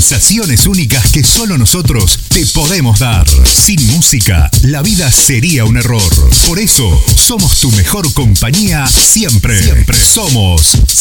sensaciones únicas que solo nosotros te podemos dar. Sin música, la vida sería un error. Por eso, somos tu mejor compañía siempre. Somos